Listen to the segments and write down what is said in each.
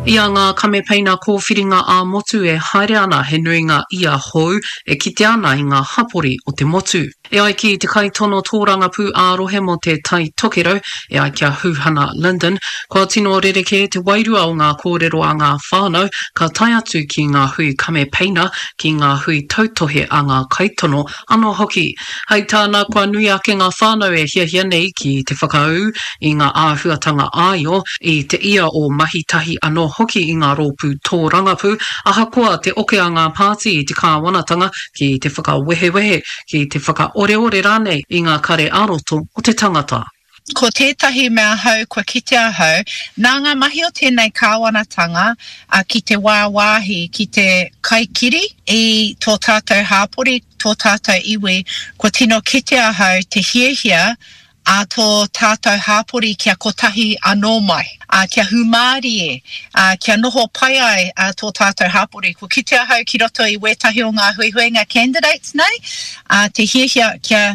Ia ngā kamepeina kōwhiringa a motu e haere ana he nui ngā ia hou e kite ana I ngā hapori o te motu. E ai ki te kaitono tōranga pū ārohe mo te tai tokero, e ai kia Huhana Linden, kua tino rereke te wairua o ngā kōrero a ngā whānau, ka tai atu ki ngā hui kamepeina, ki ngā hui tautohe a ngā kaitono anō hoki. Hei tāna kua nui ake ngā whānau e hiahia nei ki te whakau I ngā āhuatanga aio I te ia o mahitahi anō hoki I ngā rōpū tōrangapū, aha koa te oke a ngā pāti I te kāwanatanga ki te whakawehewehe, ki te whakaoreore rānei I ngā kare aroto o te tangata. Ko tētahi mea hau kua kitea hau, nā ngā mahi o tēnei kāwanatanga ki te wāwāhi, ki te kaikiri I tō tātou hāpori, tō tātou iwi, kua tino kitea hau te hiehia a tō tātou hāpori kia kotahi anō mai, kia humāri e, kia noho pai ai tō tātou hāpori. Ko kitea hau ki roto I wētahi o ngā huihuenga candidates nei, te hiehia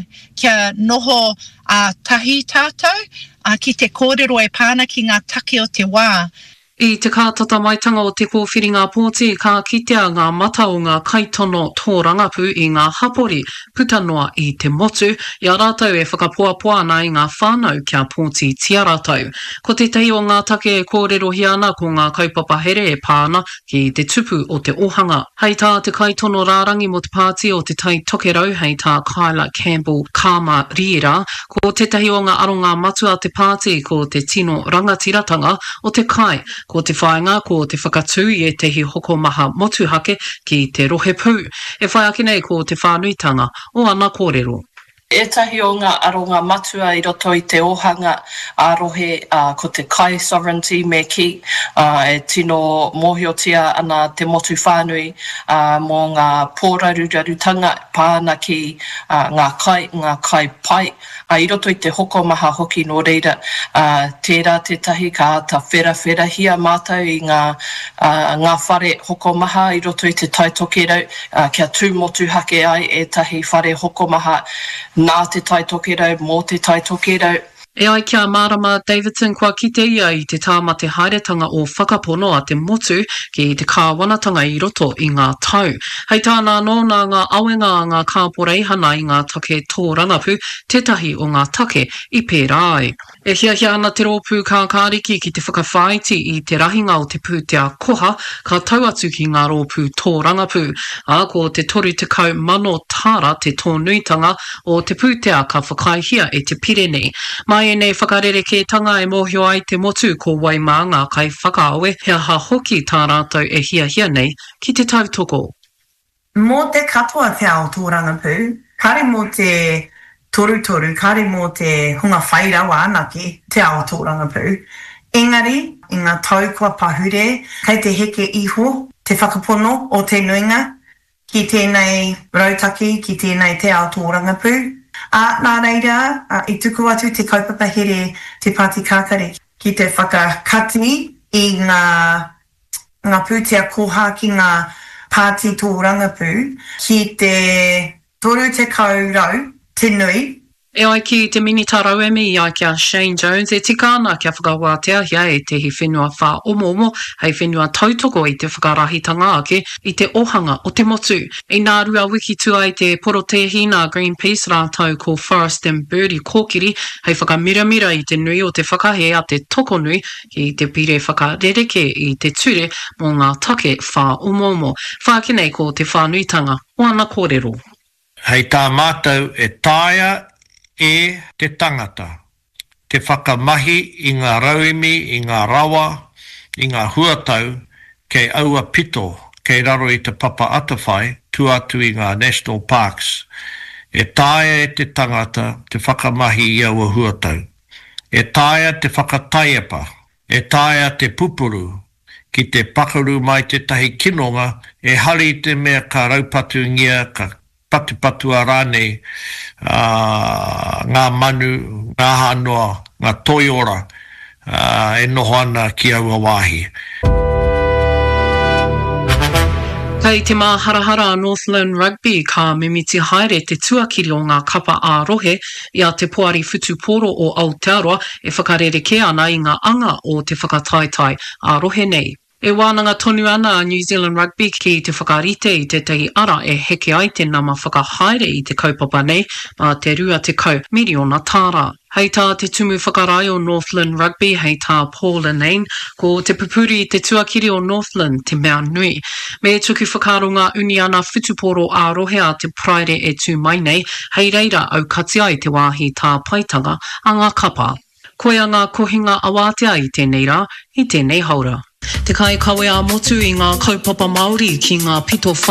kia noho tahi tātou, ki te kōrero e pāna ki ngā take o te wā. I te kātata maitanga o te kōwhiringa pōti, ka kitea ngā mata o ngā kaitono tōrangapū I ngā hapori putanoa I te motu, I a rātou e whakapoapoa ana I ngā whānau kia pōti tia rātou. Ko te tehi o ngā take e kōrero hiana ko ngā kaupapa here e pāna ki te tupu o te ohanga. Hei tā te kaitono rārangi mo te pāti o te tai tokerau, hei tā Kyla Campbell Kama Riera, ko te tehi o ngā aronga matua te pāti ko te tino rangatiratanga o te kai, ko te whaenga, ko te whakatū I tehi hoko maha motuhake ki te rohe pū. E whai ake nei ko te whānuitanga o ana kōrero. Etahi o ngā aronga matua I roto I te ohanga ārohe ko te kai sovereignty me ki e tino mōhiotia ana te motu whānui mō ngā pōrarurarutanga pāna ki ngā kai pai. I roto I te hoko maha hoki no reira tērā te tahi ka ata whera hia mātou I ngā whare hoko maha I roto I te tai tokerau kia tū motu hake ai e tahi whare hoko maha nā te tai tokerau, mō te tai tokerau. E ai kia Marama Davidson kua kite ia I te tāmate hairetanga o whakapono a te motu ki te kāwanatanga I roto I ngā tau. Hei tāna anō nā ngā awenga a ngā kāporeihana I ngā take tōrangapū, tētahi o ngā take I pērā ai. E hiahia ana te rōpū kā kāriki ki te whakawhaiti I te rahinga o te pūtea koha, ka tau atu ki ngā rōpū tōrangapū. Ko te toru te kau mano tāra te tōnuitanga o te pūtea ka whakaihia e te Pirene. Mai e nei whakarereke-tanga e mōhio ai te motu ko Waimanga kai whakaawe, hea ha hoki tā rātou e hiahia nei ki te tautoko. Mō te katoa te ao tōrangapū, kare mō te toru, kare mō te hunga whairawa anake te ao tōrangapū. Engari, I ngā tau kua pahure, kei te heke iho, te whakapono o te nuinga, ki tēnei rautaki, ki tēnei te ao tōrangapū. Nā reira, I tuku atu te kaupapa here te Pāti Kākare ki te whakakati I ngā pūtea koha ki ngā Pāti tōrangapū ki te toru te kaurau, te nui. E ai ki te mini-tarauemi I ai kia Shane Jones e tika ana kia whakawātea hia e tehi whenua whā omo hei whenua tautoko I te whakarahitanga ake I te ohanga o te motu. I nā rua wiki tua I te porotehi nā Greenpeace rātau ko Forest and Birdie kōkiri hei whakamiramira I te nui o te whakahe a te toko nui ki te pire whakarereke I te ture mō ngā take whā omo. Whākinei ko te whānuitanga o ana kōrero. Hei tā mātou e tāia e te tangata, te whakamahi I ngā rauemi, I ngā rawa, I ngā huatau, kei aua pito, kei raro I te papa atawhai, tu atu I ngā national parks. E tāia e te tangata, te whakamahi I aua huatau. E tāia te whakataiapa, e tāia te pupuru, ki te pakaru mai te tahi kinonga, e hari te mea ka raupatu ngia, ka patu rānei, ngā manu, ngā hanoa, ngā toiora, e noho ana ki aua wāhi. Kei te māharahara Northland Rugby ka mimiti haere te tuakiri o ngā kapa ārohe I a te poari whutuporo o Aotearoa e whakarereke ana I ngā anga o te whakataitai ārohe nei. E wānanga tonu ana New Zealand Rugby ki te whakarite I te tei ara e heke ai te nama whakahaere I te kaupapa nei ma te rua te kau miriona tāra. Hei tā te tumu whakarai o Northland Rugby, hei tā Paul Anane, ko te pupuri I te tuakiri o Northland, te mea nui. Me tuku whakaro ngā uni ana whutuporo ārohe a te praere e tū mai nei, hei reira au kati ai te wāhi tā paitanga a ngā kapa. Koe a ngā kohinga awātea I tēnei rā, I tēnei haura. Te kai kawe a motu I ngā kaupapa Māori ki ngā pito